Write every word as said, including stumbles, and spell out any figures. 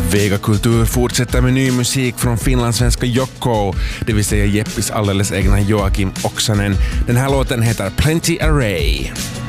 Vega Kultur fortsätter med ny musik från finlandssvenska Yoko, det vill säga Jeppis alldeles egna Joakim Oksanen. Den här låten heter Plenty Array.